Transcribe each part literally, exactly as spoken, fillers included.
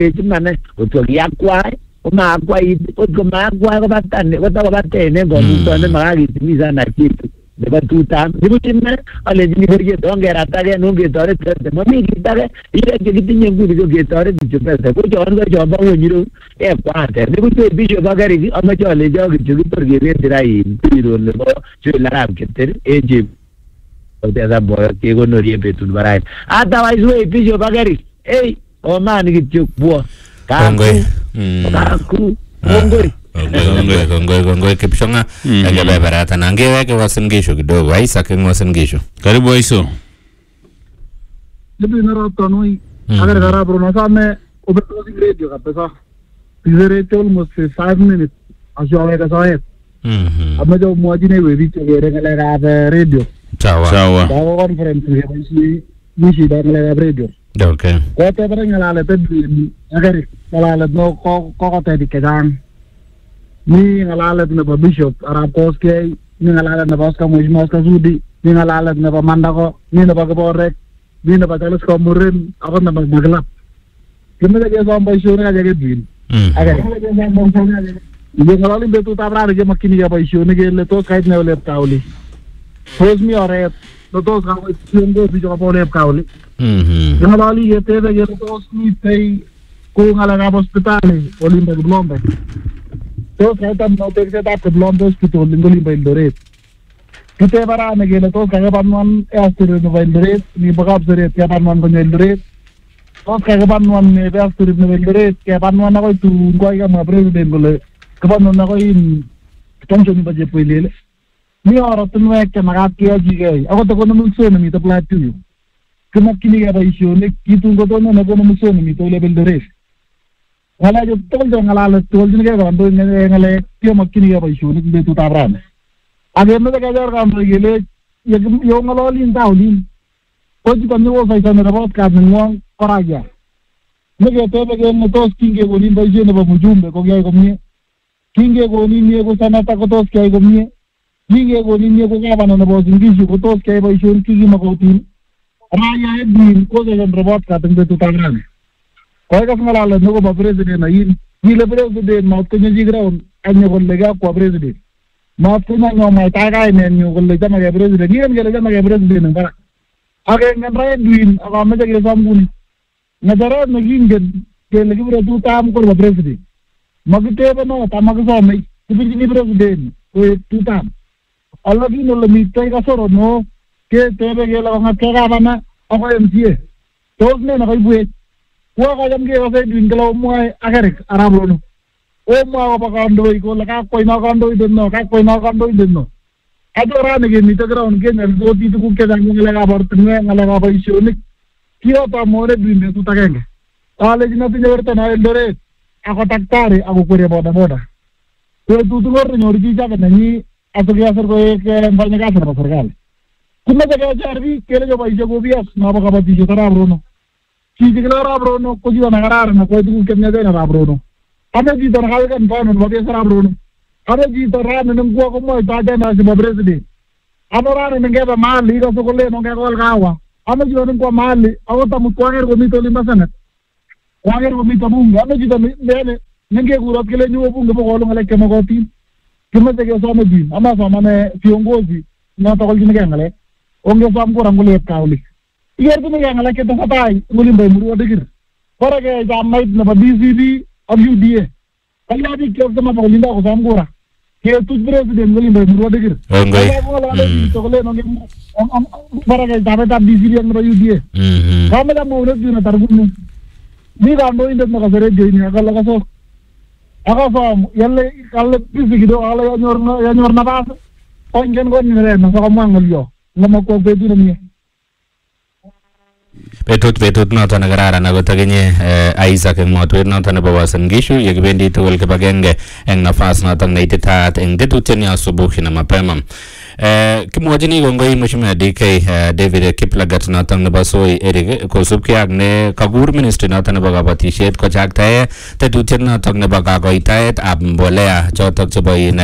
chimane utokiakwai uma akwai utoma akwai ko batane ko ta batene ngo mutone makakitimiza na kitu nebo tutam nibuchime ale jini berge dongera tage nunge tore tete mami kitage ile kitinye ngudi ko ketore dichupese ko jon ko joba wonyiro e kwate nibuche bisho bagari amacho ale jo kichuki torge betirai biro nebo chularab keter eje oteza boyo ke gonorie betun barai ata waiswe bisho bagari ei o man kichuk bo kongoi kaku kongoi Kongoi kongoi kongoi Kipchonga ngebe barata na ngeweke Uasin Gishu kidogo Isaac Uasin Gishu karibu Aiso Libi naro tanoi agar gara Bruno same obetosi radio kabisa pizerete almost five minutes ashawe ka sahe mhm amma jo mojine we biche gere ngale ga radio sawa sawa dawo conference ye bisi bisi da ngale radio okay ko te bare ngala te agar ngala no ko ko te dikedan ni ngalalet na ba bishop araposke ni ngalalet na ba ska mujmos ka zudi ni ngalalet na ba mandako ni na ba gaborek ni na ba talas ko murin ako na ba maglap kimeda ke so ba shone ka jage bin aga ni ngalali betu tabra ke makini ga ba shone ke le to kait ne ole tauli pos mi ore to to ka tiongo bi jo ba ole tauli mhm ngalali ye te ge to ni tei ko ngala ga hospital olimbe glombe तो कहता नौते के साथ प्रॉब्लम तो उसकी तो लिंगोली बाइंडरे कितने बार आने के लिए तो कहे बानवान ऐस्टोरी में बाइंडरे नहीं बगाब से क्या बानवान को बाइंडरे तो कहे बानवान में ऐस्टोरी में बाइंडरे क्या बानवान ना कोई तू उनको आएगा मैं प्रेसिडेंट बोले कबानवान ना कोई टेंशन बजे पहले नहीं और तुम में क्या नगात किया जी गए अगर तो कोई मुझसे नहीं तो प्लाट क्यों कि मैं किन्हीं का भाई शो ने की तुमको तो ना कोई मुझसे नहीं तो ले बाइंडरे ngala jo tol jo ngala tol jine ke bando ngale ke makini ya bai shuni be tu tabran age me ga jar kam gele yo ngalo lin taulin ko ji kan wo sai san rabot ka ngong koraja me ge te be ge no tos kinge go lin bai jene ba mujumbe ko ge ko mi kinge go ni ni ko sana ta ko tos ke go mi kinge go ni ni ko ga bana no bo zingi ko tos ke bai shuni ki ma ko tin raya e din ko ge rabot ka be tu tabran Kaya kasi malala no ko ba president na yin hila president maut ko niya ground anya ko lega ko president maut ko na may tagay na niyo ko lega na president yan gele na president ng para age ngan ray duin aba ma jage samgun na dara na gingen ke legi bro tu tam ko ba president magte ba no tamag so may ibig ni president ko tu tam alla gi no le mitay ka soro no ke tebe gela nga kega bana ako M C A tos ne na kay buet Wa ka jam ke kasi dinglaw mo ay agarik arabo no. O mo ako pa kandoy ko la ka koy na kandoy din no, ka koy na kandoy din no. Adora na gini ta ground ke na do ti ku ke jang ngala ka bart nga ngala ka pa isyunik. Kiyo pa mo re din tu ta kenge. College na pinyorta na eldore. Ako taktare ako kure boda boda. Ko tu tu gor nyor ji ja na ni ato ke asar ko ek banya ka sar sargal. Kuma jaga jarbi kele jo paisa go bias na ba ka ba ti jo tara bro no. Sisi kena Bruno, kau juga nak ada, nak kau itu kena ada nak Bruno. Ada di tanah kau kan kau nak biasa nak Bruno. Ada di tanah nak gua kau mau ada nak si presiden. Ada orang nak kau mali, kau sekolah nak kau kawa. Ada juga nak kau mali, awak tamu kau air kau mito lima sana. Kau air kau mito bunga, ada juga ni ni nak kau urat kele nyuap bunga kau kalau ngalek kau kau tim. Cuma tu kau sama jin, ama sama ni fiongozi, nak tahu jin kau ngalek. Orang sama kau orang kau lihat kau ni. Iyer ko nga ngala ke to patay ngulim bay muru digir para ke jamay na ba B C B og U D A kaya di ke sama ba linda ko sam gora ke tu president ngulim bay muru digir ngoi to le no para ke jabe ta B C B ak U D A mhm kame da mo re dina targun ni ga no inde na ka sere de ni ka la ka so aga fam yalle kalle bisi gido ala ya nyor na ya nyor na ba ko ngen gon ni re na so mangal yo ngama ko be dina ni Betut betut noto na kararan ako taginye Isaac eng motwet noto nebo Uasin Gishu yekibendi tugul kibagenge eng nafas noto neititaat eng tetutiet ni asubuhi na mapema. eh kimwajini kongoi mheshimiwa D K David Kiplagat noton nebo Soi Eric kosubkei ak ne kagur ministry noton nebo kabatishet kochaktae tetutiet noton nebo kakoitaet ab mbolea chotok chebo in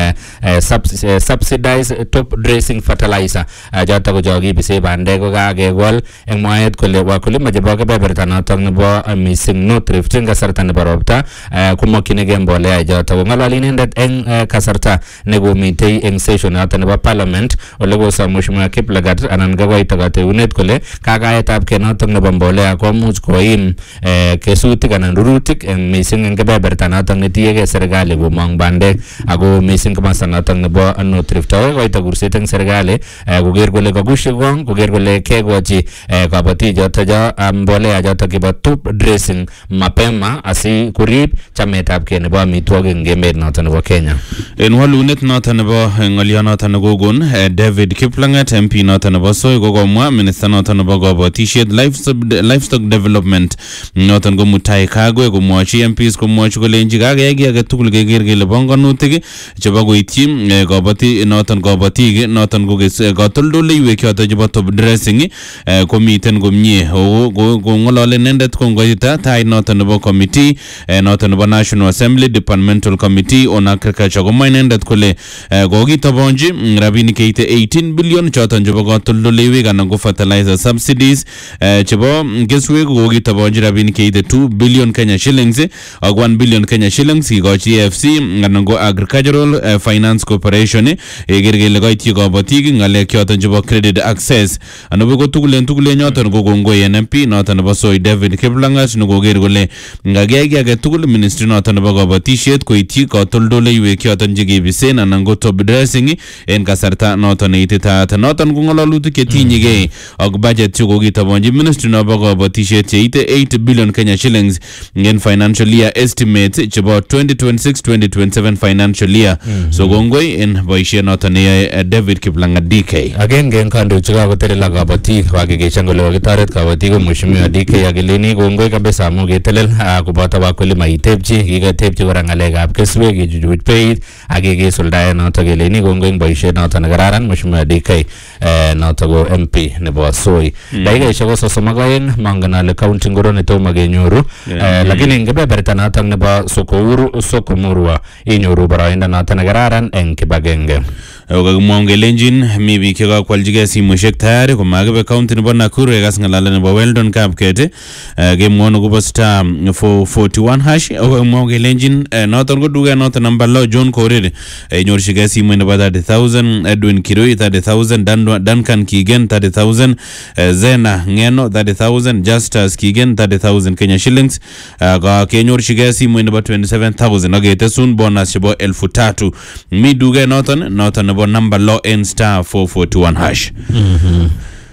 subsidized top dressing fertilizer chotok ko chokibise bandek ko kakekol eng mwaet kole wakulima chebo kebeberta noton nebo missing North Rift eng kasarta nebo ropta komakchinigei mbolea chotok. Ng'ololi inendet eng kasarta nekomitei eng session noton nebo parliament ole kosom mheshimiwa Kiplagat anan kakoito kateunet kole kakaetab kei noton nebo mbolea komuch koim kesutik anan rurutik eng missing eng kebeberta noton netiegei serikali komong bandek ako missing komasta noton nebo North Rift. Kokoito kurset eng serikali koker kole kakushi kong koker kole kekochi kabatik chotok cho mbolea chotok chebo top dressing mapema asi kurib chametab kei nebo amitwogik eng emet noton nebo Kenya. En walunet noton nebo ng'olio noton nekokon David Kiplagat M P noton nebo Soi kokomwa minister noton nebo kabatishet livestock development noton ko Mutai Kagwe komwochi M Ps komwochi kolenji kakeyai kiy age tugul keker kele bongonutik chebo koityi kabati noton kabatik noton ko katoldoleiwek choton chebo top dressing komiten komie. Kong'olole inendet kongoita tai noton nebo committee noton nebo National Assembly Departmental Committee on Agriculture komwa inendet kole kokitobonji rabinik keite eighteen billion choton chebo katoldoleiwek anan ko fertilizer subsidies chebo keswek kokitobonji rabinik keite two billion Kenya shillings ak one billion Kenya shillings kikochi A F C anan ko Agricultural Finance Corporation eker kele koityi kabatik ng'alek choton chebo credit access anobo ko tugul en tugul nyoton ko kongoi N M P noton nebo Soi David Kiplagat nekoker kole ngakiyai kiy age tugul ministry noton nebo kabatishet koityi katoldoleiwek choton chekibisen anan ko top dressing en kasarta noton neititaat. Noton ko ng'ololutik chetinyegei ak budget chekokitobonji ministry nebo kabatishet cheite eight billion Kenya shillings en financial year estimate chebo twenty twenty-six twenty twenty-seven financial year. So kongoi en boisiet noton neyoe David Kiplagat D K. Agenge en kandoik chekakotelel ak kabatik kokakikeshan kole kokitoret kabatik ko mheshimiwa D K akileni kongoi kabisa amu ketelel koboto wakulima itepchi kiketepchi kora ng'alekab keswek kechuchuch beit ak kekisuldae notok keleni kongoi eng boisiet noton nekararan mheshimiwa D K notok ko M P nebo Soi. Dakikaishek ko sosom ak oeng mangen ale county ngoro netomo kenyoru lakini eng kebeberta notok nebo Sokouru Sokomurwa inyoru boroindo noton nekararan eng kibagenge. Kakimwa kelenjin mi biik chekakwalchigei simoishek tayari komakibe county nebo Nakuru yekas ng'alalet nebo Weldon Kapket kemwon akobo star four forty-one hash kakimwa kelenjin noton ko duket noton namba lo John Korir inyorchigei simoit nebo thirty thousand, Edwin Kirui thirty thousand, Duncan Kigen thirty thousand, Zena Ngeno thirty thousand, Justus Kigen thirty thousand Kenya shillings kenyorchigei simoit nebo twenty-seven thousand aketesun bonus chebo elfu tatu. Mi duket noton noton nebo number law en star four forty-one hash. Mhm.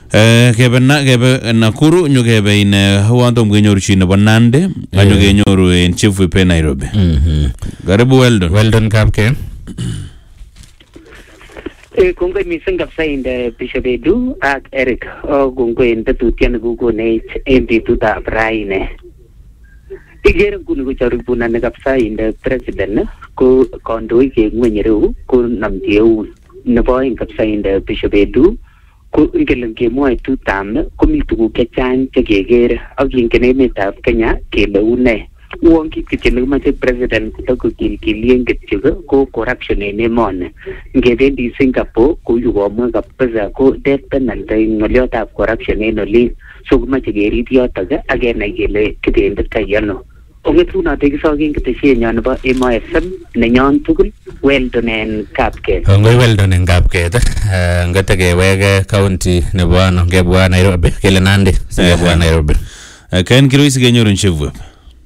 Eh kebe na kebe Nakuru nyokebe in huanto mgenyoru chi nebo Nande anyo genyoru en Chief Whip Nairobi. Mhm. Karibu Weldon. Weldon Kapke. Eh kongoi mising kabisa inde Bishop Edu ak Eric kongoi inde tutien kukonech en betutab raine. Igere kuni kucharibunan kabisa inde president ko kandoik eng ngweny ireu ko namchi eun nebo eng kabisa inde Bishop Edu ko ingelen kemwoe tutam komi tuguk chechang chekekere ak ingen emetab Kenya kele une uon kit kityo nekimache president kotokokilkilien kityo ko corruption en emoni. Ngebendi Singapore ko yu komwa kabisa ko death penalty ng'oliotab corruption en olin, so kimache kerib yotok ak kenai kele kibenditoi ano. Ongetunote kisokin ketesyenyon nebo Emo F M nenyon tugul Weldon en Kapket. Ngoi Weldon en Kapket ngate keweke county nebo ano ngebwa Nairobi kele Nandi ngebwa Nairobi. Ken Kirui sikenyoru Chief Whip.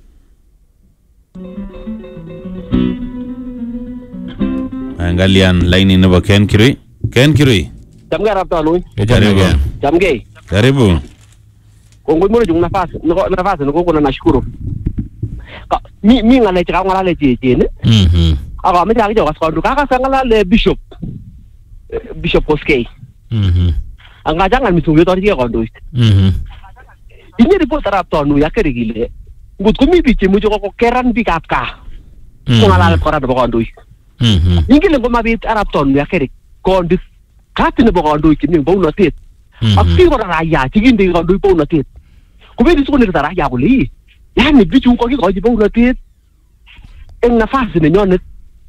Angalian line nebo Ken Kirui. Ken Kirui. Jamge rapta lui. Karibu. Jamge. Karibu. Kongoi mwana jung nafasi nafasi niko kuna nashukuru. Mi mi ngale chika ngale cheche ne. Mhm. Aka mimi akija kwa skondu kaka sangala le Bishop Bishop Koskei. Mhm. Anga jangan misungi to tie kondo. Mhm. Ini report rapta nu ya kerigile. Ngut kumi biche mujo ko keran bi kapka. Ko ngala le koran bo kondo. Mhm. Ingile ngoma bit rapta nu ya kerig kondo Kati nebo kandoik chemi bounatet. Ak biik kora raia chekindei kandoik bounatet. Kobendi sikonekta raia kole yani bichu kokikochi bounatet eng nafasi nenyonet.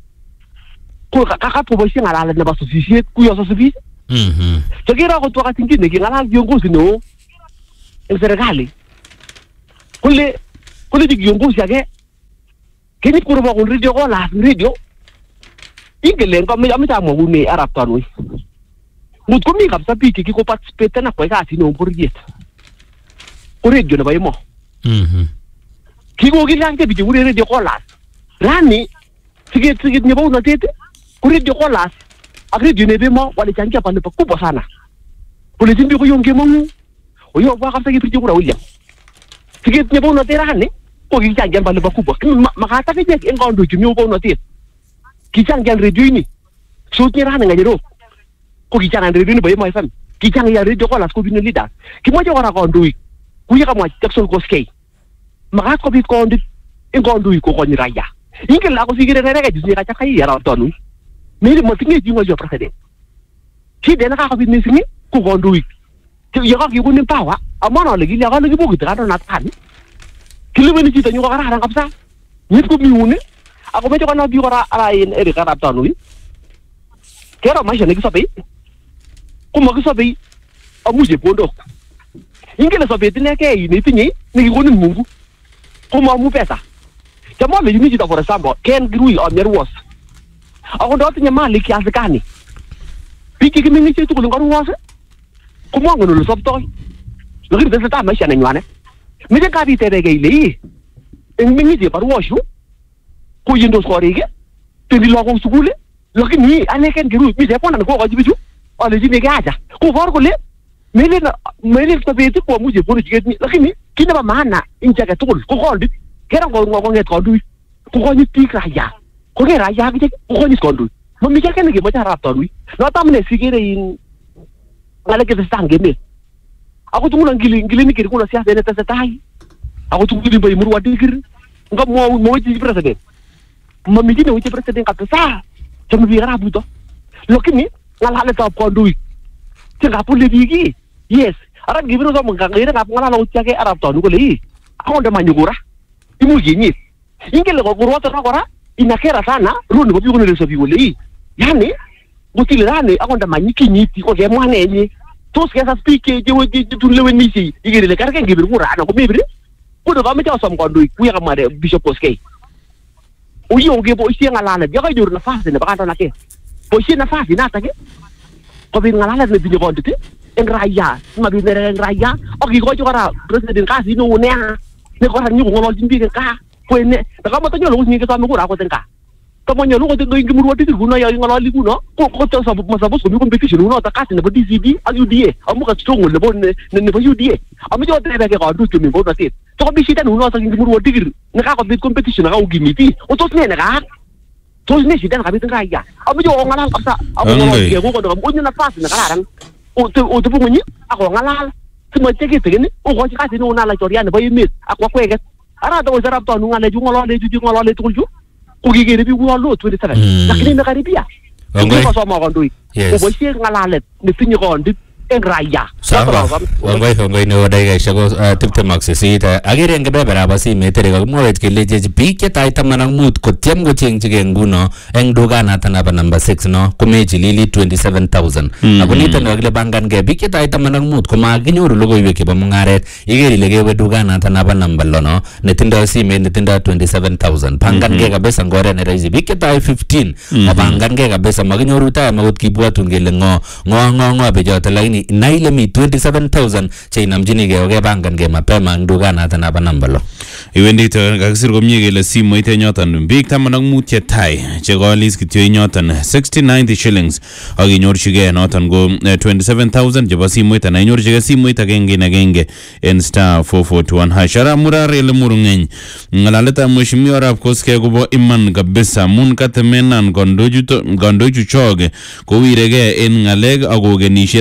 Ko kakapkoboishe ngalalet nebo sosisiet kuyo sosibis. Mhm. Chakera akot wakati ingine kingalal viongozi neo eng serikali. Kule kule kiongozi age kenyit kurobo kun radio ko las radio ingelen ko me amita mo ngune arab tanwi. Mut komi kabisa biik kiko participate na kwa kasi no borget. Ko radio nebo emo. Mhm. Kiko kilang te bichu kure radio ko las. Rani siget siget nebo unatet ku radio ko las. Ak radio nebe mo walichangia pale pakubwa sana. Kule jimbi ko yung kemongu. Oyo kwa kabisa kitu kura William. Siget nebo unatet rani ko kichangia pale pakubwa. Makata kije eng kondo chimyo ko unatet. Kichangia radio ini. Sutnya rani ngajero. Ko kichangia radio ni ba emo F M. Kichangia radio ko las ko binu leader. Kimoja wara kondo kuya kama Jackson Koskei. Makat ko bit kondo eng kondo ko konyi raya. Ingel ako sigire rere jisni kacha kai yara tonu. Mili motinge jingo jo president. Ki dena ka kabit nisingi ku konduik. Ti ya ka ki kunin pawa, amana lagi ya ka lagi bugu ta na tan. Kilo ni cita nyuka karang kapsa. Nit ko miune. Ako medyo kana bi ko ra arain eri ka rap tonu. Kero ma jene ki sabi. Ku mo ki sabi. Amuje pondo. Ingel sabi tine ke ni tinyi ni kunin mungu. Ku mo mu pesa. Jamaa le ni cita for example, Ken Grui on your was. Ako ndo tinya mali kiasi gani? Piki kimingi chetu kulungaru wase. Kumongo nulu soptoy. Lakini sasa ta maisha nanywane. Mije kati terege ile. Eng mingi je paru washu. Ko yindo skorege. Tendi logo sukule. Lakini ane Ken Grui mije pona ko ko jibiju. Ole jine gaja. Ko for ko le. Mele na mele tabeti ko muje pona jigeti. Lakini kina ba maana injaga tukul ko koldi. Kera ko ngo nget ko du. Ko ko ni tikaya. Ko ke raya ke ko ni skondu mo mi kene ke mo ta rap tonu no tamne sigire in ngale ke stange me ako tumulan ngili ngili ni kiri kuna siasa ene tasa tai ako tumulan bay murwa digir ngam mo mo ci president mo mi dine ci president ka sa jamu bi rabu to lokini ngala le top kondu ci nga pule bigi yes ara gibiro so mo ngire nga ngala lo ci ke arab tonu ko le ako de manyugura imu yinyi ingele ko kurota rakora inakera sana runi ko bikone leso biwole yani ngotile rane akonda manyiki nyiti ko ke mwana enye to skesa speak je woji tulewe nisi igere le karke ngibir kurana ko mibri ko do ba som kondo kuya kamare bishop Koskei uyi oge bo isi ngalala ya ka jur na fase ne bakanta nake bo isi na fase na take ko bi ngalala ne binyo kondo te en raya ma bi ne raya o ki ko jora president kasi no ne ne ko ran nyugo ngol jimbi ka Pwene, nakama tanyo lo singi kasama ko ra ko tenka. Kamo nyo lo ko tengo ingi murwa dikir kuno ya ngalali kuno. Ko ko ta sa masabos ko mi competition kuno ta kasi ne ba D C D ak U D A. Amu ka strong le bon ne ne ba U D A. Amu jo trebe ke ko du mi bo na tit. To ko bi sita nuno sa ingi murwa dikir. Ne ka ko bit competition ka ugi miti. O to ne ne ka. To ne sita ka bit ka ya. Amu jo ngalal kapsa. Amu ko ko ko ko na pas ne ka ran. O to o to bunyi ako ngalal. Simo teke teke ne o ko kasi no na la torian ba yimit. Akwa kwege. Ara to zarap to nunga le jungo le juju ngolo le tulju ku gigere bi ngolo twenty-seven lakini na karibia ko so mo gondui ko bo sie ngalalet ni finyi gondi en raya sawa wangoi wangoi ne wadai ga shago tipte maxi ta agere ngebe bara basi metere ga mo wet ke leje bi ke tai tamanang mut ko tem go cheng chige nguno eng duga na tanaba number six no ko meji lili twenty-seven thousand aboni tan wagle bangan ge bi ke tai tamanang mut ko ma ginyoru logo weke ba mungaret igeri lege we duga na tanaba number lono ne tinda si me ne tinda twenty-seven thousand bangan ge ga besa ngore ne raizi bi ke tai fifteen o bangan ge ga besa maginyoru ta magut ki buatu ngele ngo ngo ngo ngo be jota laini naile mi twenty-seven thousand che namjini ge oge bangan ge mapema nduga na tanaba nambalo iwendi to kakisir komie kele simoit enyoton biik taman ak mut che tai che koalis kityo enyoton sixty ninety shillings ak inyorchigei noton ko twenty-seven thousand chebo simoit ana inyorchigei simoit agenge en agenge en star four four two one hash ara murar ele murungeny ngalalet ab mheshimiwa Arap Koskei kobo iman kabisa mun katemenan kondochuto kondochu choge kowiregei en ngalek ak kogenishe raya kobo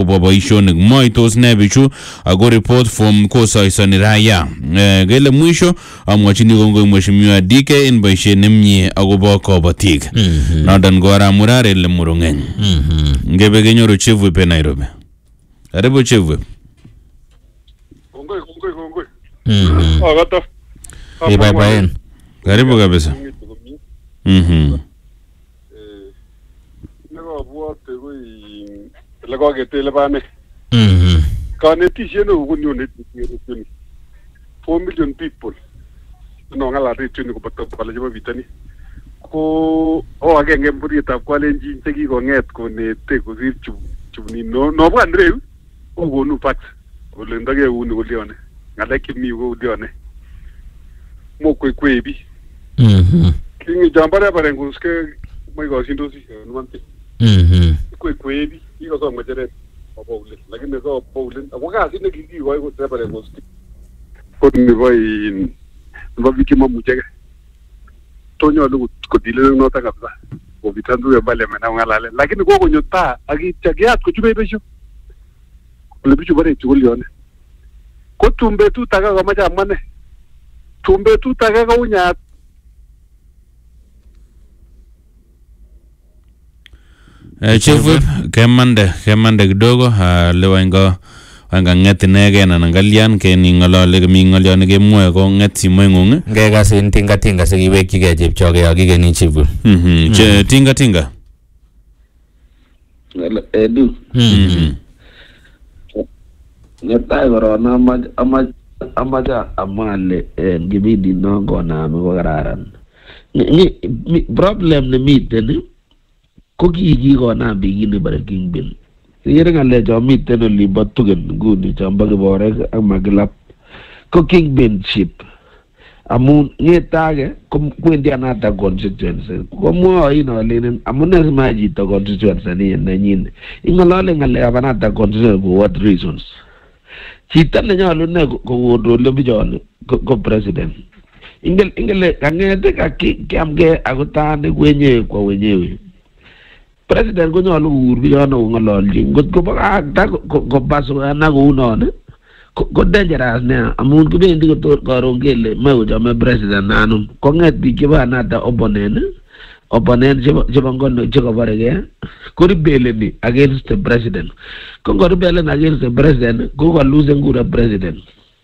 akobo boisionik moitos ne bichu ako report form kosoisoni raia kele mwisho amwachini kongoi mheshimiwa D K in boisiet nemie akobo kobotik noton ko ara murare le murungen ngebe kenyoru chief whip Nairobi. Karibu chief whip. Kongoi kongoi kongoi. Mhm. Ah gato. Eh bye bye. Karibu kabisa. Mhm. Eh lego bwote koi lego ketele bane. Mhm. Kanetishet no kunyone tini. four million people. No ngala ritini ko pato pala jebo bitani. Ko o agenge mburitab kwalenjin chekikonget konete kosir chubni no no bwandre ko gonu pat ole ndage uni ulione ngaleki mi ko ulione mo kwe kwebi mhm kingi jambara bare nguske mo go sindosi nuante mhm kwe kwebi iko so ngajere obole lakini so obole wakasi ne kiki ko ko bare nguske ko ni boy no bikima mujege tonyo lu ko dile no ta kabisa ko bitandu ya bale mena ngalale lakini ko ko nyota akichagiat ko chube besho le bichu bare chulione ko tumbe tu taga kama jamane tumbe tu taga ka unya eh chief whip kemande kemande kidogo lewango anga ngeti nege na ngalian ke ni ngolole mi ngolion ke mwe ko ngeti mwengung ngega sin tinga tinga sikiwekyi ke chepchoge yakigeni chief. Mhm che tinga tinga edu mhm netai korona ama amaja amale en gibidi nongo na me kararan ni problem ne miten ko kiki kona bigini bare kingbil yere ngale jo miten oli batugen guni chamba ke bore ak maglap ko kingpinship amun ngetage ko kwendi anata constituency ko mo ino lenen amune maji to constituency ni nanyin ingolole ngale abanata constituency for what reasons chita ne nyalo ne ko wodole bijon ko president ingel ingele kangete ka kiamge agutane wenyewe kwa wenyewe president ko nyalo ur bijon ngololji ngot ko ba ta ko baso na ko unon ko dangerous ne amun ko bendi ko to karon gele mawo jame president nanum ko nget bi ke ba nata opponent opponent je bangon je ko barege ko rebel ni against the president ko ko rebel against the president ko ko lose ngura president.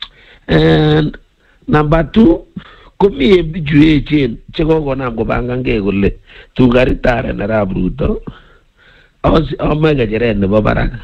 And number two ko mi e bijuye chen che ko ko nam ko bangange golle tu gari tare na rabruto os o mega jere ne babarak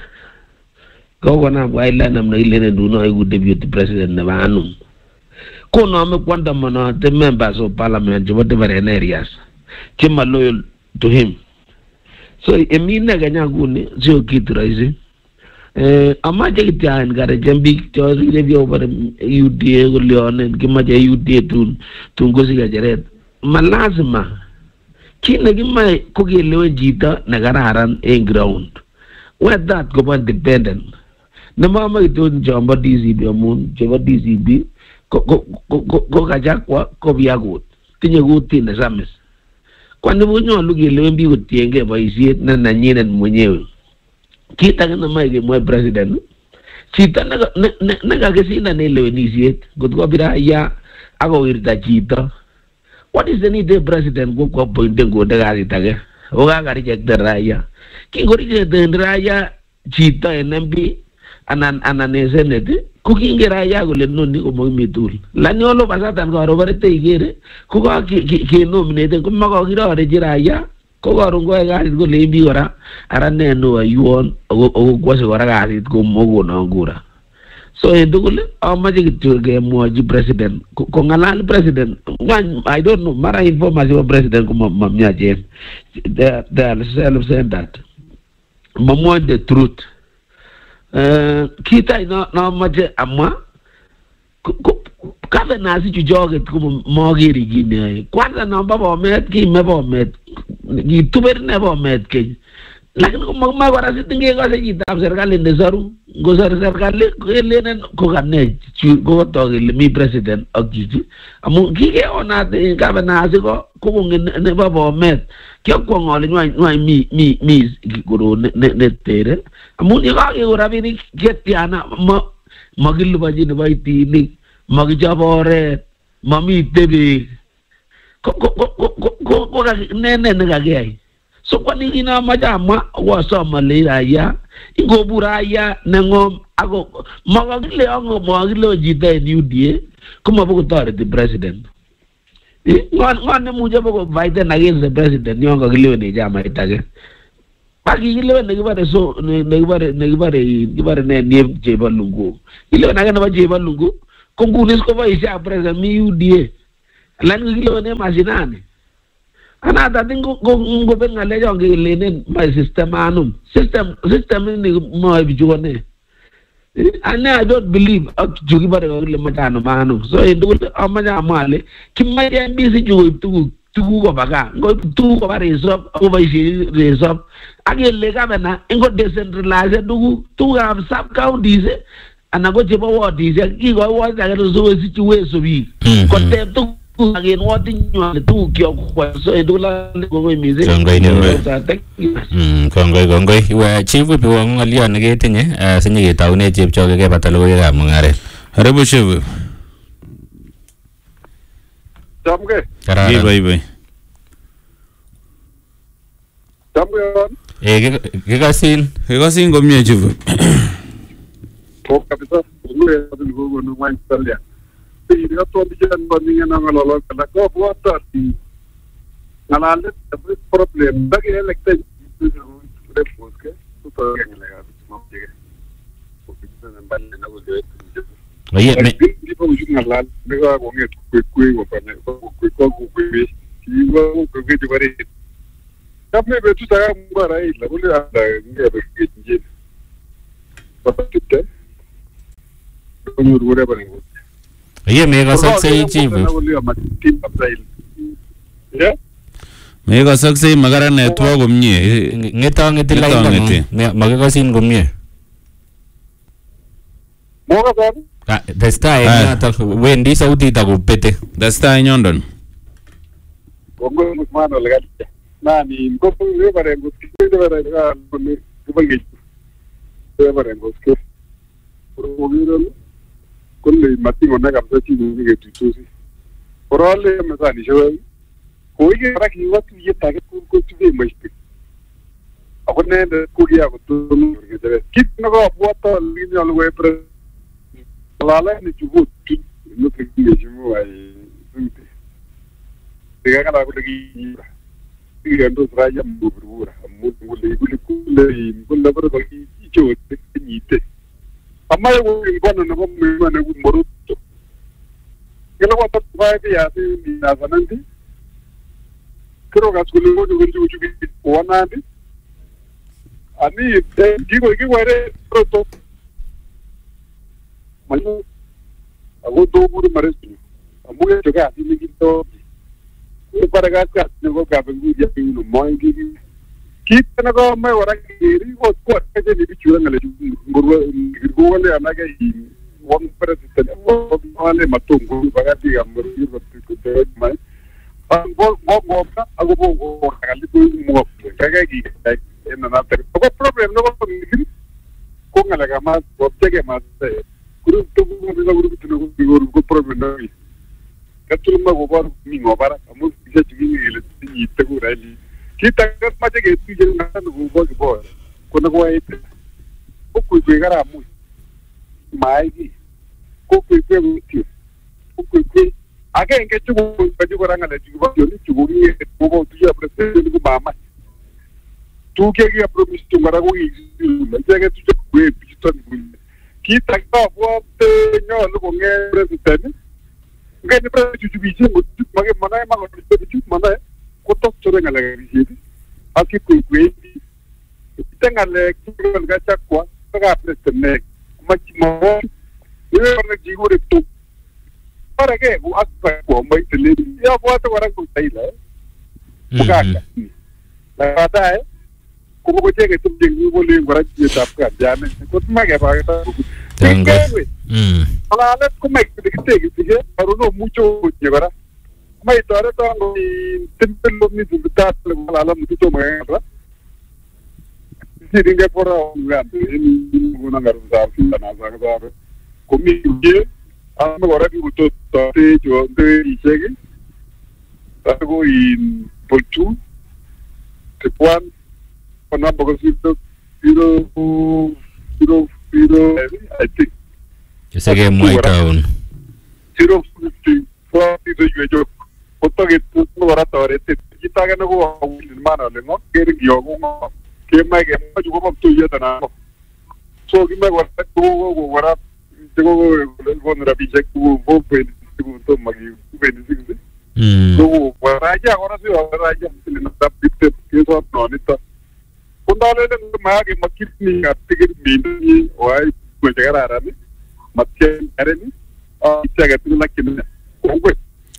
ko ko nam wai la nam na ile du no ay deputy president ne banum ko no me kwanda mana the members of parliament je whatever areas chima loyal to him. So e mi na ganya guni zio kitraisi eh amaje kitan gare jambi to ile bio bar U D A golione kimaje U D A tun tun gosi gajeret malazima kina gima ko gelewe jita na gararan in ground where that go independent na mama ito jamba D C B amun jamba D C B ko ko ko ko kajakwa ko biagut tinye guti na samis kwani bunyo lugelewe mbi utienge baisiet na nanyina mwenyewe kita kana maige mwe president chita na na na kasinda nelewe nisiet gotko bira ya ago irta chita. What is the need of president go ko point go daga itage o ga ga reject the raya kingo reject the raya chita N M B anan anane senate ko kinge raya go le nonni ko mo mitul lani olo basatan ko roberte igere ko ga ki nominate ko ma ko gira rejaya ko garun go ga go le bi ora arane no ayuon o go se ora ga ko mo go na ngura. So edugule amaje gituge moji president ko ngalal president I don't know mara information president ko mamnya je they they self said that mamo the truth uh kita no no maje amma kabe nasi jujoge ko mogiri gine kwanza no baba met ki me baba met gi tuber ne baba met ke lakini koma kora sitinge kose chitab serikali nesoru ngosor serikali kelenen kokane ko tokele mi president ak chichi amu kikeonat governor ko kongen nebo Bomet kyokwong'ole nywa mi mi mi koro ne tere amu yekakeko rabinik ketiana makiliponji nebo itinik makichop oret mamite beek ko nene nekakiyai. So kwa nini na majama wasoma le raya ingobur raya nengom ako magagile ango magagile jita en U D A kuma boko tareti president ngon ngon muje boko fight against the president nyonga gile ne jama itage bagi gile ne gibare so ne gibare ne gibare gibare ne ne jeba lungu gile na gana ba jeba lungu kongunis ko ba isa president mi U D A lan gile ne masinane ana ta dingo go go benga le jonge lenen my system anum system system ni mo bijone and I don't believe up jugi bare le matano manum so indul amanya male kimma ya bisi jugi tu tu go baga go tu go bare resolve over isi resolve agele gavana ingo decentralize du tu have sub counties anago jeba wardis ki go wa ga so situation bi ko te tu again what in you do kyo kwa so edula go mize kongoi ni mm kongoi kongoi wa chifu bi wong alion ne getinye sinye getaune chepchoge ke batalo ye ga mungare haribu chifu Jamge Bye bye bye Jamge eh gegasin gegasin komye chifu ko kabisa ngure go go no man salya Ini atau bijan bandingnya nangalolo kala ko buat tadi ngalalet tapi problem bagi elekten sudah puske itu yang legal semua juga kita nambah nago dia iya me di bawah ngalat mereka ngomong kue kue apa nih kue kue kue jiwa kue kue juga ada tapi betul saya mubarai lah boleh ada nggak begitu apa kita penyuruh apa nih Iya mega saksai chifu. Ya? Mega saksai magara network komye. Ngeta ngeti line no. Magega sin komye. Moga sabi? Ah, desta ina ta wendi sauti ta kupete. Desta nyondon. Bongo musmano legal. Nani, ko le bare nguski le bare ga kunni kubangi. Le bare nguski. Pro kulle mati ngona kabisa chini nige tutusi orale mesani shoyi koige raki watu yetake ko tuve mashti akone de kugia ko tunu ngere kit nago bota linyo alwe pre lala ni chubu no tekile jimu ai sunte diga kala ko legi diga ndo raja mbura mu ngule ngule kulle kulle bare ko icho nyite amma yo ngono no mo ne mboruto kila wata kwa ya ni na zananti kero ga skulu ngo ngo ngo ngo wanandi ani digo digo ere proto mayo ago do buru maresu amu ya joga ni ginto e para ga ka ngo ga bengu ya no moingi kita na ko mai wara kiri ko ko ke ni bichura ngale ngurwa ngurwa le anaga i won president ko wale matungu bagati amur ko ko te mai an go go go ago go go ngali ko mo kaga gi en na ta ko problem no ko ni ko ngala ga ma ko tege ma se kuru to go ni guru tu no ko problem no katul ma go bar mi ngo bara amu se tigi ni le ni te ko rali kita kan macam itu jadi nak nunggu bagi bos, kau nak buat itu, kau kuih gara mu, mai ni, kau kuih kuih mesti, kau kuih kuih, agak engkau cukup baju orang ada cukup baju ni cukup ni, kau bawa tujuh persen ni kau mama, tu kaya kaya promis tu mara kau isi, macam kaya tujuh kuih pijitan kuih, kita kau buat nyol lu kau ngai presiden, ngai ni presiden tujuh biji, macam mana emang kau tujuh mana? Kotok curi ngalah sini, aku kuih kuih, kita ngalah kita ngalah cakwa, kita presiden, macam mana? Ini orang jiwa itu, orang ke, aku aku aku mai terlihat, ya buat orang tu saya lah, bukan, lah kata eh, kuma ko cheke tum jeng ni boli ngora chi tap ka jane ko ma ke ba ta Tango. mm ala let ko mek de te ke ke paru no mucho je bara mai tore to ngo tempel lo ni tu ta ala ala mutu to ma ra si dinga pora ngan ni nguna ngaru sa fi na sa ga ko mi je ama gora ki uto te jo de cheke algo in Polchu, Tepuan, Panapagosito, Piro, Piro, Piro, I think. Yo sé que es muy town. Piro, Piro, Piro, yo, Poto que tú no barato, este, quita que no go a un hermano, ¿no? Que eres yo, como, que me que me yo como tú ya tan no. So que me guarda tú, guarda, tengo el buen rapiche, tú, vos, pues, tú, tú, magi, veinticinco. So, waraja ahora sí waraja se le nota pite que eso no necesita. Cuando le den más que makit ni atigir mini o hay pues llegar a rani, makit areni, ah chaga tu la kina. Ongwe.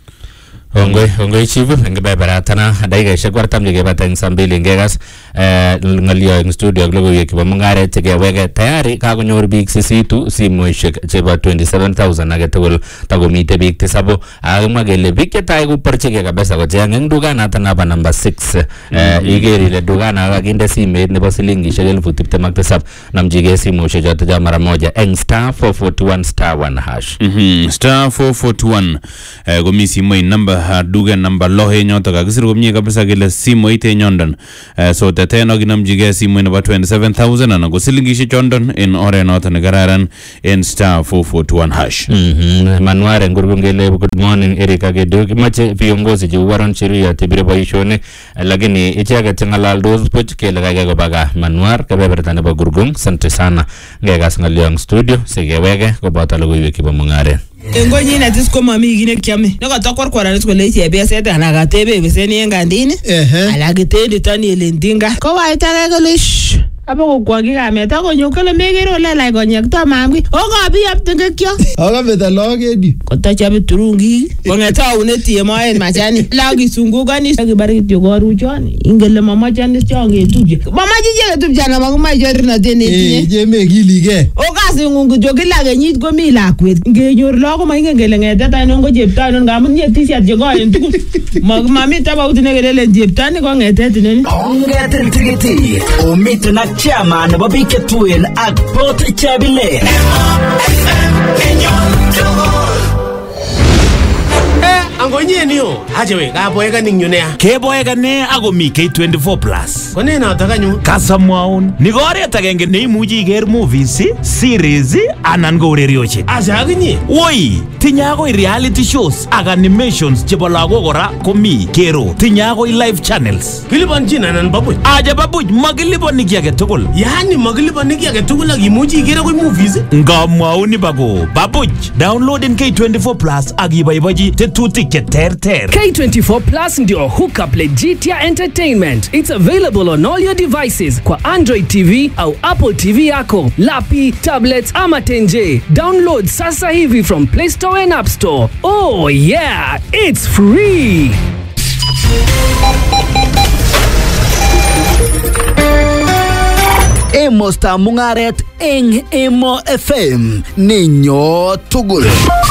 Ongwe, ongwe chifu, nge bebera tana daiga shakwa tam nge bata nsambili ngegas eh ngalio ng studio globo yeki ba mungare tege wege tayari ka ko nyor big sisitu simo shek cheba twenty-seven thousand age tugul tago mite big tisabo agma gele big ke tay ko parchege ka besa ko jang ng duga na tana ba number six eh igeri le duga na ga ginde sime ne basilingi shegel futipte maktasab namjige simo shejata ja mara moja eng star four forty-one star one hash mhm star four forty-one eh go mi simo number duga number lohe nyota ka gisir go mi kabisa gele simo ite nyondan eh so teteno ginam jige simo ne ba twenty-seven thousand ana go silingi shi chondon in ore nota ne gararan in star four forty-one hash mhm manuare ngurgungele good morning Erika Gedu mache viongozi ji waran chiria tibire boishone lakini ichaga tingalal dos poch kele ga go baga manuar ka bebertane ba gurgung sante sana ngega sangal studio segewege go batalo go yeki ba mungare Engonyi na tisko mami gine kyame. Naka takwar kwara nisko leiti ebe sete anaga tebe beseni engandini. Alagite ditani elendinga. Ko wa itaka golish. Abo kwa giga meta ko nyokele megero le la go nyekta mamgi. Oga bi aptenge kyo. Oga meta loge di. Ko ta chabe turungi. Ko ngeta uneti e moen machani. Lagi sungu gani sagi bari ti go rujon. Ingele mama jani chonge tubje. Mama jije tubje na maguma jori na deni tinye. Eh je me gilige. Oga singu jogila ga nyit go mi la kwet. Ngenyor logo ma ingele ngeta ta no go jepta no ngamun ye tisiat je go en tugu. Mami ta ba utine gele jepta ni go ngeta tineni. Ongete tigiti. O mitna chama na babike tuin at pote chabile. Angonye niyo hajewe ka boyega ningyunea ke boyega ne ago mi K twenty-four plus kone na takanyu kasamwaun ni gore tagenge ne imuji ger movies series anan go urerioche ajaginye woi tinyago reality shows aga animations chebo lago gora komi kero tinyago live channels kilibon jina nan babuj aja babuj magilibon ni kiage tugul yani magilibon ni kiage tugul agi imuji ger go movies ngamwauni bago babuj downloading K twenty-four plus agi baibaji tetuti Ter, ter. K twenty-four Plus ndio hookup legitia entertainment. It's available on all your devices kwa Android T V au Apple T V yako, lapi, tablets ama tenje. Download sasa hivi from Play Store and App Store. Oh yeah, it's free. Emo sta mungaret eng Emo F M ninyo tugul.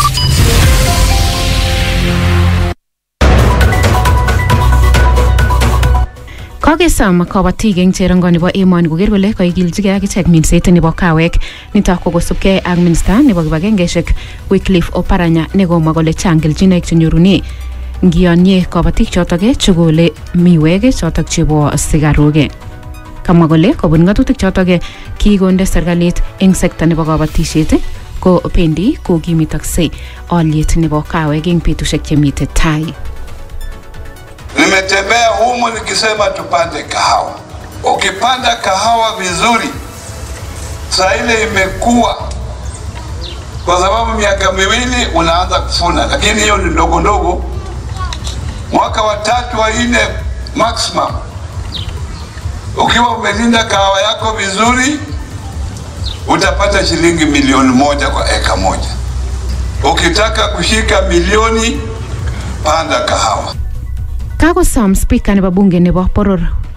Kokesom kabatik eng cherongoni bo emoni koker kole kaikiljigei akichek minset nebo kawek nitok ko kosubkei ak minista nebo kibagengeshek Wycliffe Oparanya nekomwa kole chang keljinoik chenyorune ngiyonye kabatik chotok chekole miwek chotok chebo sigarok. Kamwa kole kobun ngatutik chotok kikonde serikalit eng sekta nebo kabatisiet ko pendi kokimitoksei olyet nebo kawek eng betusiek chemite tai. Nimetembea humu nikisema tupande kahawa. Ukipanda kahawa vizuri, saa ile imekuwa, kwa sababu miaka miwili unaanza kufuna, lakini hiyo ni ndogo ndogo. Mwaka wa tatu wa nne maximum, ukiwa umelinda kahawa yako vizuri, utapata shilingi milioni moja kwa eka moja. Ukitaka kushika milioni, panda kahawa. Kakosom speaker nebo bunge nebo poror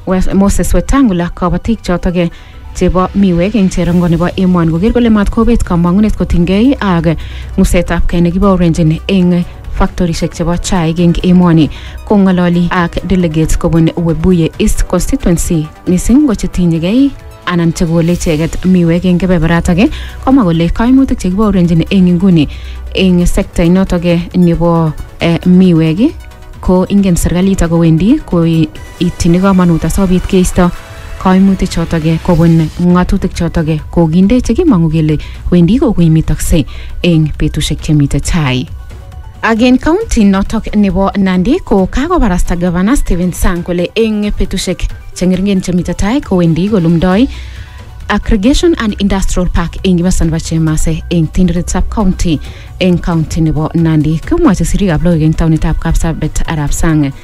Moses Wetangula kabatik chotok chebo miwek eng cherongo nebo emoni koker kole mat kobet kamangunet kotinygei ak ngusetab kei nekibaorenjin eng factorishek chebo chaik eng emoni. Kongalali ak delegates kobun Webuye East constituency mising ko chetinyegei anan chekole icheket miwek eng kebeberatak komwa kole kaimutik chekibaorenjin eng inguni eng sekta inotok nebo miwek ko ingen serikalit akowendi ko itini kamanut asobit keisto kaimutik chotok kobun ngatutik chotok kokinde chekimangu kele wendi kokuimitakse eng betushek chemite tai. Again county notok nebo Nandi ko kakobarasta Governor Stephen Sang kole eng betushek chengeringen chemite tai kowendi kolumdoi Aggregation and Industrial Park eng Ibasan Bachemase eng Tinderet sub county eng county nebo Nandi. Kumwachi sirikab logoiwek eng taonitab Kapsabet Arap Sang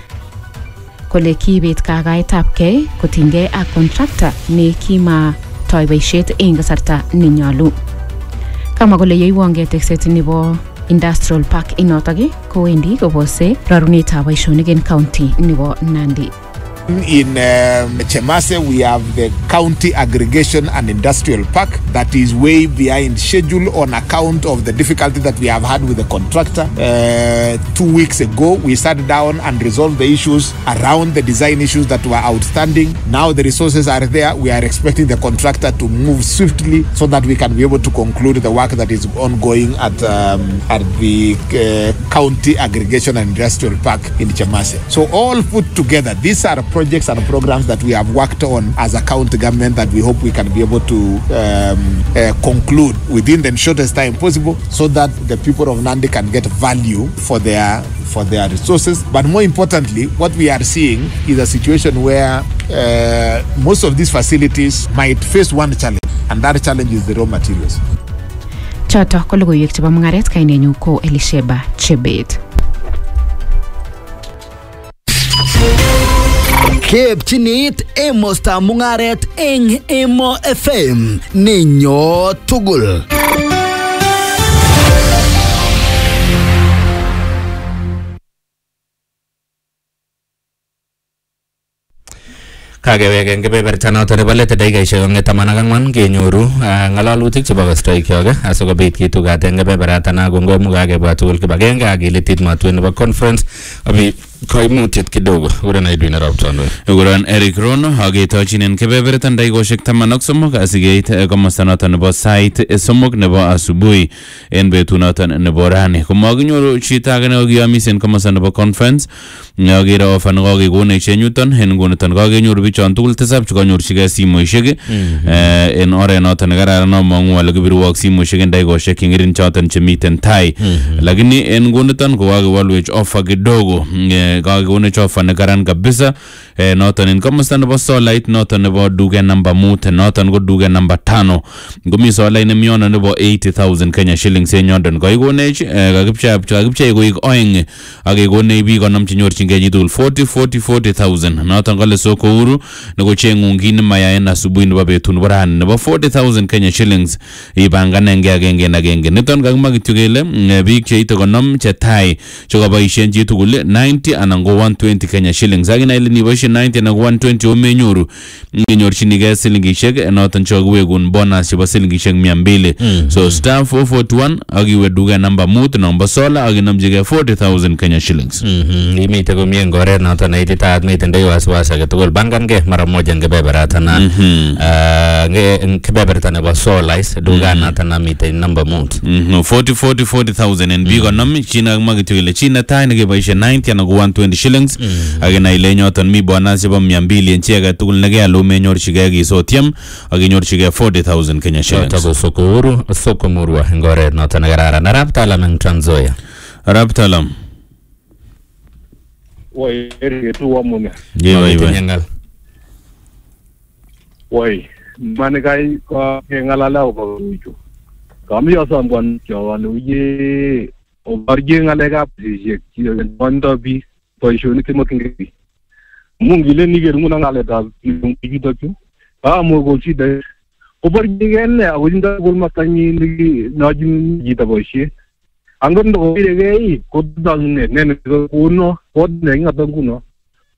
kole kibet kakaetab kei kotinygei ak contractor ne kima toi boisiet eng kasarta nenyolu. Kama kole yeiwonge tekset nebo Industrial Park inotok kowendi kobose rarunetab boisionik eng county nebo Nandi. In um, Chemase, we have the County Aggregation and Industrial Park that is way behind schedule on account of the difficulty that we have had with the contractor. Uh, two weeks ago, we sat down and resolved the issues around the design issues that were outstanding. Now the resources are there. We are expecting the contractor to move swiftly so that we can be able to conclude the work that is ongoing at um, at the uh, County Aggregation and Industrial Park in Chemase. So all put together, these are projects and programs that we have worked on as a county government that we hope we can be able to um, uh, conclude within the shortest time possible so that the people of Nandi can get value for their for their resources. But more importantly, what we are seeing is a situation where uh, most of these facilities might face one challenge, and that challenge is the raw materials. Choto ko logoiwek chebo mungaret, kainenyu ko Elisheba Chebet. Kepchinit emosta mungaret eng Emo F M ninyo tugul. Kagewek eng kebeberta noto nebo let dakikaishek ong taman ak ang'wan kenyoru ng'alalutik chebo kastoikyok asikobit kitugat eng kebeberata na kongoi mukakebwa tugul kibagenge ak kilitit matwet nebo conference abi koimutiet kidogo ure na Edwin Arap Tondo uran Eric Rono agetochinen kebeberta dakikoshek taman ak somok asikeit komosta noto nebo sait somok nebo asubuhi en betunoto nebo rani komakinyoru chito age nekokiyomis en komosta nebo conference agere offer nekokekonech en yuton en ngunoton kakenyoru bichon tugul tisab chekanyorchigei simoishek en oret noto nekararan among'u ale kibirwok simoishek en dakikoshek cheng'ering choton chemiten tai lakini en ngunoton kokakewalwech offer kidogo kakekonech offer nekaran kabisa noton en komosta nebo solait noton nebo duket namba mut noton ko duket namba tano komi solait nemiono nebo eighty thousand Kenya shillings en yondon kakikonech kakipchei kakipchei koik oeng akekonech biik konom chenyorchingei chitugul forty forty forty thousand noton kale soko huru nekocheng'ung kit nemaya en asubuhi nebo betut nebo rani nebo forty thousand Kenya shillings ipanganengei agenge en agenge niton kakimwa kityo kele biik cheite konom chetai chekaboisien chitugul ninety anan ko one twenty Kenya shillings akina ile niboisien ninety anan ko one twenty omenyoru inyorchinigei silingishek noton chokiwekun bonus chebo silingishek mia mbili so star four forty-one akiwe duket namba mut nombo sola akinamchigei forty thousand Kenya shillings imite komie eng oret noton neititaat mitindoi wasiwasi agetugul bangankei mara moja eng kebeberata na eng kebeberta nebo solais dukanoto namite namba mut forty forty forty thousand en biik konom china kakimwa kityo kele chi netai nekeboisie ninety anan ko one twenty shillings akina ile nyoton mi bonus chebo mia mbili en chi agetugul nekeal omenyorchigei kisotyem akinyorchigei forty thousand Kenya shillings choto ko soko huru soko murwa eng oret noto nekararan Arap Talam eng Trans Nzoia. Arap Talam Woi, eri tu wamune. Yewa yewa. Woi, mane kai ko ngalala ko bichu. Kami yo sam kwan jawan uye o barje ngalega pije ki bondo bi position ki mokingi. Mungile ni geru nguna ngale da ki do ki. Ba mo go chi de. O barje ngene a wajinda gol makani ni najim ji da boshi. Angon do ire gai ko da ne ne ko no ko ne ngata kuno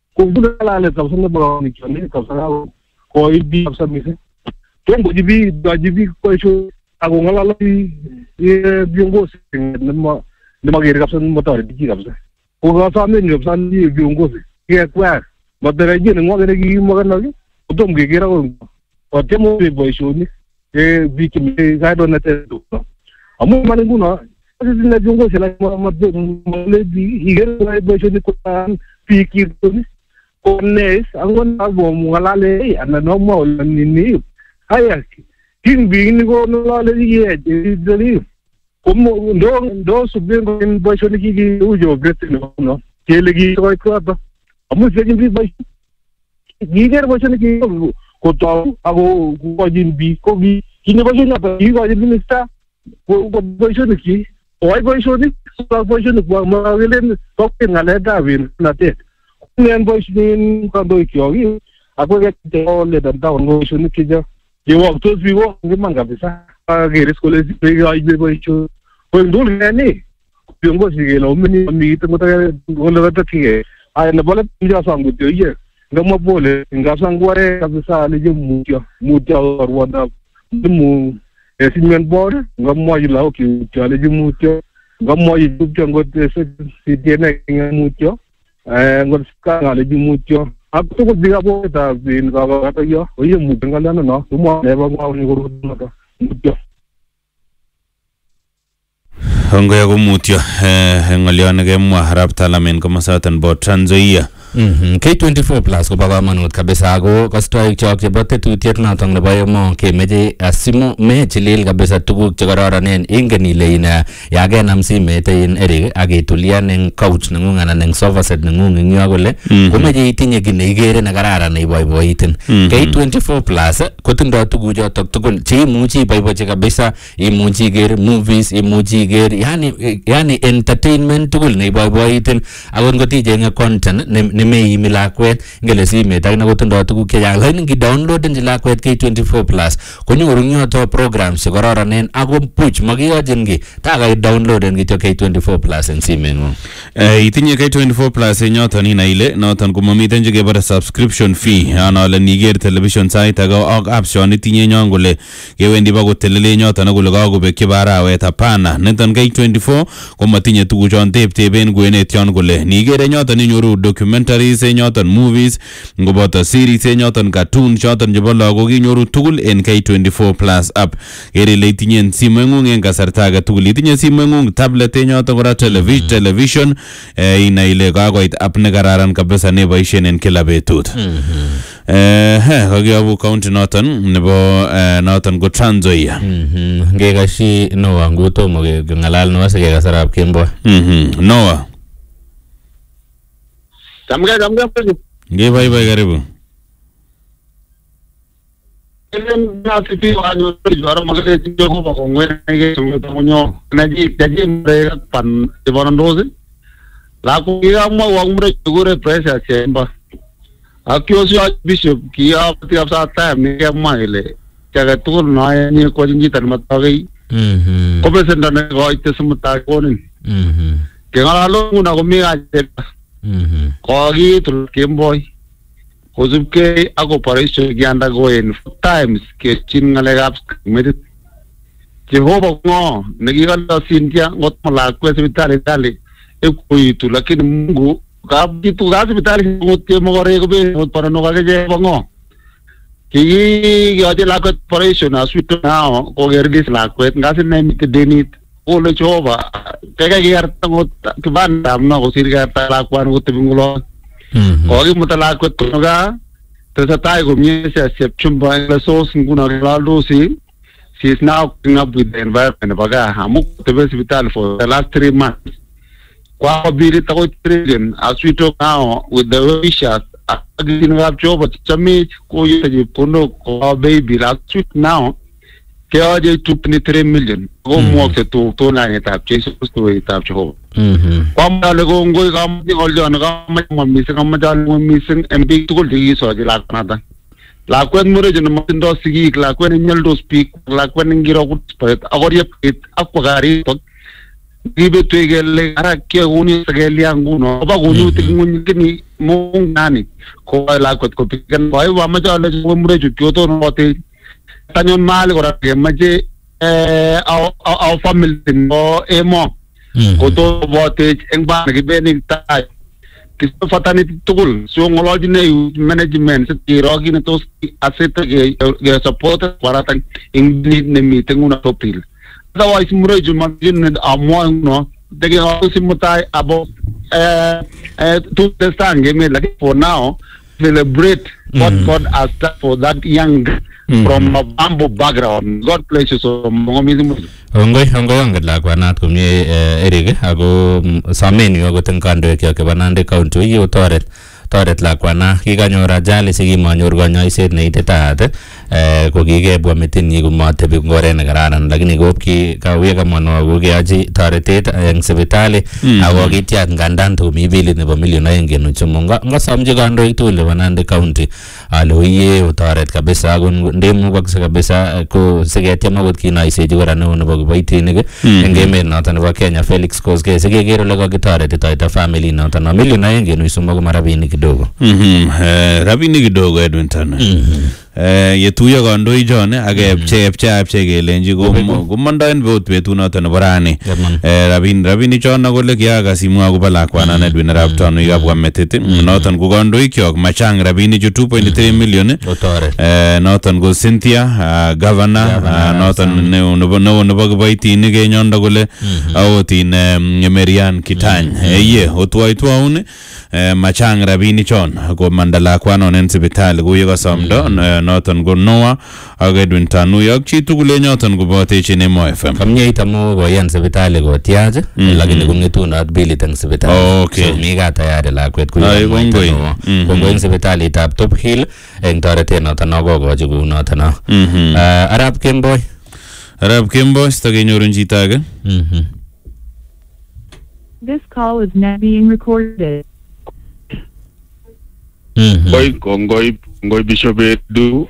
Kung nalala sa mga mga ni kapsa ko ibi kapsa mise. Kung go jibi da jibi ko iso ako ngalala i biyonggo sing na na magir kapsa motor di kapsa. Kung kapsa men kapsa ni biyonggo se. Kaya kwa madara ji ngo gane gi mo kana gi. Udom gi gira ko. O temo bi boy show ni. E bi ki me ga do na te do. Amu manunguna kasi na biyonggo sila mo mo di higer na boy show ni ko pikir tu Kones, ang wana mo ngalale, ano no mo nini. Ay, kin bing ko ngalale diye, dili. Como do do subir ko in boy shoni ki ujo gret no no. Kelegi ko ko ba. Amu segin bi boy. Giger boy shoni ki ko to ago ko jin bi ko gi kini boy shoni ba gi ko jin minista. Ko boy shoni ki. Oy boy shoni, boy shoni ko ma welen ko ngale da win na te. Ngan boy sin kan boy kyogi ako get te ole dan ta ngo shun ki ja ye wa to bi wo ngi manga bisa ge res kole si be ga ibe boy chu ko ndul ngani byongo si ge lo mini mi to mata ngol ta ki ay na bola ja sang bu ye ngam bole ngam sang ware ka bisa le je mu kyo mu ja or wada mu e si men bor ngam mo yi la ki ja le je mu kyo ngam mo yi tu ngot si tiene ngam mu kyo eh ngot ska ngale di mucho aku ko diga po ta bin ka ka ta yo oye mu ngala no no mo ne ba ngau ni guru no ta mucho hongo ya gumutyo eh ngalione ge mu harap talamen ko masatan bo Tanzania. Mhm. K twenty-four plus ko baba manut kabisa go kastoi chok chebo tetutiet noton nebo emo kemeche asimo me chilil kabisa tuguk chekororonen ingen ile ina yakenam simet in Eric akitulian eng couch nengung anan eng sofa set nengung eng yo kole komeche itinye kiy neikere nekararan neiboiboitin. K twenty-four plus kotindoi tuguchotok tugul cheimuchi iboibochi kabisa, imuchi iker movies, imuchi iker yani yani entertainment tugul neiboiboitin akot ngotichenge content nemeimi lakwet ngele simet ak nakotindoi tuguk chechang lakini ngidownloadenchi lakwet K twenty-four plus konyoru yoto programs chekororonen ako puch makiyochin ki taka downloaden kityo K twenty-four plus eng simengung. Eh itinye K twenty-four plus en yoton inai ile noton komamiten chekebare subscription fee ana ole niger television site ak ak apps yon itinye nyon kole kewendi ba kotelele yoton akole kakobek barawet hapana. Niton K twenty-four komatinye tuguchon tebteben kwenet yon kole niger yoton inyoru documentaries en yoton, movies, ngoboto series en yoton, cartoons yoton chebo lagok inyoru tugul en K twenty-four plus app. Kere ile itinye simoingung en kasarta age tugul. Itinye simoingung tablet en yoton kora television television eh ina ile kakoit app ne kararan kabisa neboisien en kila betut. Eh kakiabu county noton nebo noton ko Trans Nzoia. Mhm. Ngekashi Noah ngutomo ngalal Noah sike kasarap kembo. Mhm. Noah. Tamga tamga pale. Nge bye bye karibu. Kelen na tipi wa nyo jwara magale tiyo ko ba ko ngwe nge sumu to nyo na ji taji mre pan de bonan doze. La ko ya mo wa mre gure pressure chemba. Akyo si bishop ki ya ti ab sa ta me ya maile. Jaga tu na ni ko jinji tan mat gai. Mhm. Ko be sen na ko ite sumta ko ni. Mhm. Ke ngala lo na ko mi ga Mhm. Kogi to Kimboy. Kozubke ako parisho gianda go in times ke chin ngalegap medit. Jehova ngo nagigala sintia ngot mala ko hospital dali e kuy tu lakini Mungu kab itu gas hospital ngot ke mogore ko be ngot parano ka je ngo. Ki gaje la ko parisho na suito na ko gergis la ko ngasin na mit denit. Ole Jehova kaya giar tangot kiban dam na ko sirga talakuan ko tibingulo ko gi mutalakot ko ga tasatay ko mi sa september la sos nguna la dosi she is now cleaning up with the environment baga hamuk to the hospital for the last three months kwa biri ta ko trillion as we talk now with the wishes agin ga Jehova chami ko yi puno ko baby la sweet now kaya je twenty-three million ko mo se tu to na ni tap Jesus to tap Jehova mhm kwam dal ko ngoy kam ni ol jon kam ma mi se kam dal mo mi se M P to ko di so je la kana la ko en mure je no tindo sigi la ko en nyel do speak la ko en ngiro ko spet agor yep it akko gari to Kibetwe kele ara kia kuni sagelia nguno oba kuni tingun kini mung nani ko la kot ko pikan boy wa ma jale ko mure ju kyoto no te tanyon mal ko ra ke maje eh au au family no emo ko to vote eng ba ke bening tai kiso fatani tukul so ngoloji ne management se tirogi ne to asset ke support para tan ing ne meeting una topil otherwise mure ju magin amo no de ke ho simutai abo eh eh to the stand me like for now celebrate what God has done for that young mm. from a bamboo background. God bless you so much. Ongoi ongoi angat lakwa nat kumye Eric ako sameni ako tengkando kyo ke Banande County yo toret toret lakwa na kikanyor ajali sikimanyor kanyoiset neititaat eh ko kikebwa metin nyi komatebi ngoret nekararan lakini kopki kawek kamano ko keyochi toretet eng sipitali ako kitiat ngandan tomi bilit nebo million aeng kenuch somok ngasamchi kandoik tugul nebo Nandi County ale uye otoret kabisa ako ndemukakse kabisa ko siketiam akot kinoisechi kora neo nebo kiboitinik eng emet noto nebo Kenya Felix Koskei sikeker ole kakitoretitoito family noto no million aeng kenuch somok ko marabinik kidogo. Mhm eh rabinik kidogo Edwin Tano. Mhm eh yetuyo kandoik chon ake pche pche pche kelenji ko komondoen vote betut noto nebo rani eh rabin rabinik chon kole kiakas imwa kobo lakwana Edwin Arap Tano ikabwa metit noton ko kandoik kyok machang rabinik chu two point three million eh noton ko Cynthia governor noton neo nebo neo nebo kiboitinik enyondo kole aotin Merian Kitany eye otwaitwaun machang rabinik chon ko mandala kwano nen sipitali ko yekasomdo noton ko Noah ak Edwin Tanu yak chi tugul enyoton kobotechi Nemo F M kamnyeita mo koyan sipitali kotiach lakini kungetunot bilit eng sipitali so mi ka tayari lakwet kuya kongoi kongoi eng sipitalitab Top Hill eng toretet noton nokokochi kou noton Arap Kemboi Arap Kemboi stakenyorun chito age. This call is not being recorded. Kongoi kongoi kongoi Bishop Edu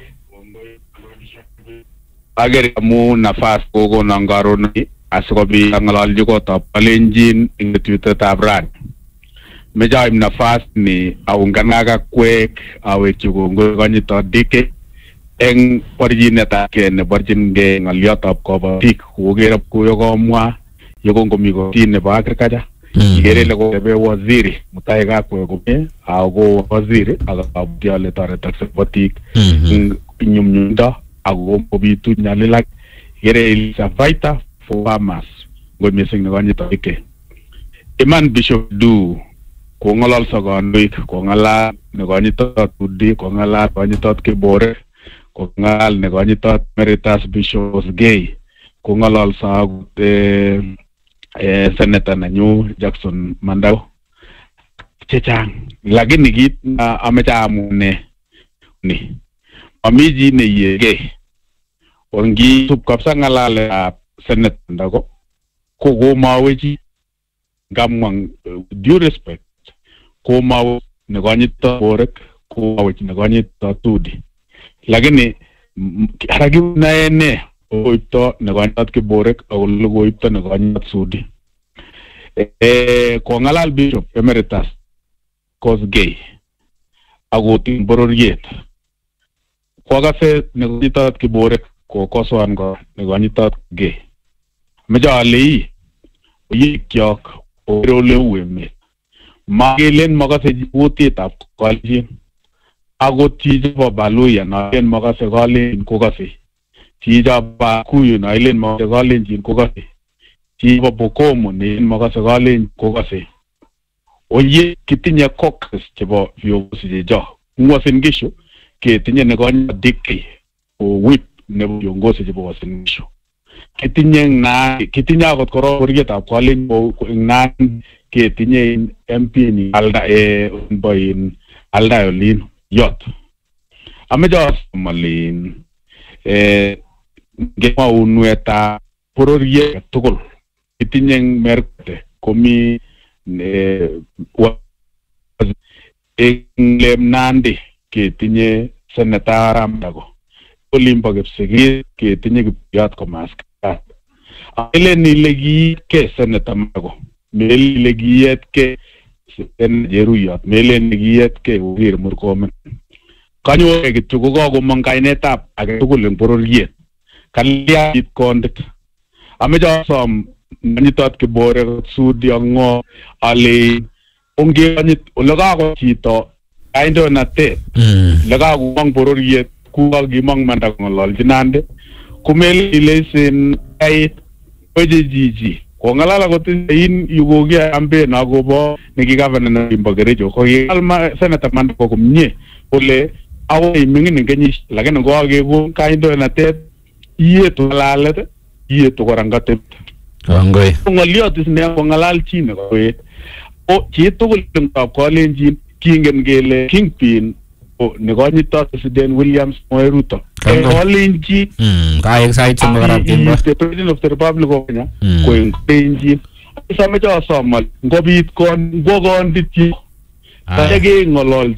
agere amu nafas koko nangaroni asikobit angalalji kotab Kalenjin ing betuttab rani mejaim nafas ni aunganaga kwek awekchi kongoi konyito dike eng borjinetab ne borjinge ngaliotab kobotik koker kuyo komwa yekongomi kotin nebo agriculture igere le ko be waziri mutai ga ko komie ako waziri akabuti ale toretakse botik nyumnyundo ako kobitu nyalilak igere Elisa Vaita for farmers go missing ne ganyito ike Iman Bishop Du ko ngalal sa gandoik ko ngala ne ganyito tudi ko ngala ganyito Kibore ko ngal ne ganyito Meritas Bishop Gay ko ngalal sa eh eh Senator nanyu Jackson Mandao chechang lakini kit na amecha amune ni amiji ne yege ongi tup kapsa ngalale a Senator ndako ko go maweji gamwang due respect ko maw ne ganyito borek ko maweji ne ganyito tudi lakini haragi na ene oito ne ganyat Kiborek o lugo ito ne ganyat Sudi eh ko ngalal Bishop Emeritus Kosgei agotin bororiet ko gase ne ganyat Kiborek ko koswan go ne ganyat Gei mejali yikyok o role weme magelen magase jibutit ab Kalenjin agoti jibo baluya na ken magase Kalenjin ko gase Tija ba kuyu na ilen mo se Kalenjin ko kasi Tija bokomo ni mo kasi Kalenjin ko kasi oye kitinya caucus chebo viongozi jejo Uasin Gishu kitinye ne gonya diki o whip ne viongozi chebo Uasin Gishu kitinye na kitinya akot koro borietab Kalenjin ko na kitinye M P ni alda e boyin alda olin yot amejo malin eh gema unweta pororie tugul itinyeng merkte komi eh englem Nandi ketinye Senator Ramdago Olimpo Kipsigis ketinye Kipyat Komaskat Melen ile kiitke Senator Mago. Melen ile kiitke Senator Jeruyot. Melen ile kiitke Waziri Murkomen. Kanyo kityo ko kakomong kainetab age tugul eng bororiet. Kalya it kondit. Ameche asom nanitot Kibore Sudi Ango ale ongekonyit ole kako chito kaindonatet. Le kakomong bororiet ku kakimong manda kong'ololchinande. Kumele ilesin ait oje jiji. Kongalala kotin yugogia ambe na gobo nikigavana na Imbogerejo. Ko yalma Senator Manda ko kumnye ole awo imingin ngenyish lakini ngo akekon kaindonatet iye to lalet iye to korangate. Ngoi. Ngoliot is ne kongalal chi ne koet. O chi tugul ngap kolenjin kingen gele Kingpin o negonyitot President Williams Samoei Ruto. Kolenjin mm kaek sait sembarap kimbo. The President of the Republic of Kenya ko enjin. Samecho asomal ngobit kon ngokondit chi. Kage ngolol